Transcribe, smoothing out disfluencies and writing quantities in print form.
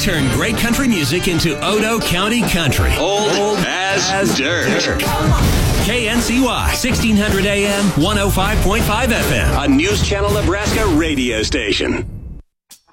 turn great country music into Odo County country. Old as dirt. KNCY, 1600 AM, 105.5 FM. A News Channel Nebraska radio station.